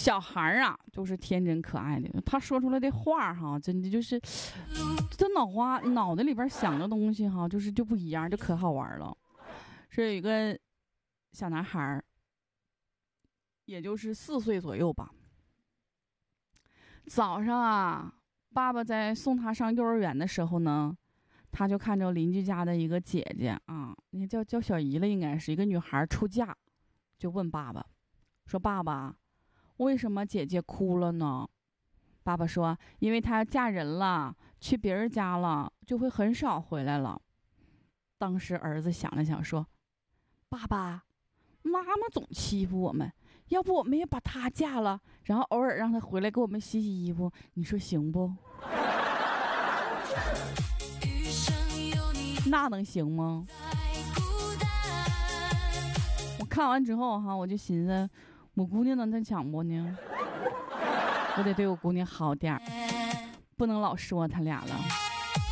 小孩啊，就是天真可爱的，他说出来的话哈，真的就是这脑袋里边想的东西哈，就不一样，就可好玩了。是有一个小男孩，也就是4岁左右吧。早上啊，爸爸在送他上幼儿园的时候呢，他就看着邻居家的一个姐姐啊，那叫小姨了，应该是一个女孩出嫁，就问爸爸说：“爸爸，为什么姐姐哭了呢？”爸爸说：“因为她嫁人了，去别人家了，就会很少回来了。”当时儿子想了想说：“爸爸，妈妈总欺负我们，要不我们也把她嫁了，然后偶尔让她回来给我们洗洗衣服，你说行不？”那能行吗？我看完之后哈，我就寻思，我姑娘能这强不呢？我得对我姑娘好点儿，不能老说他俩了。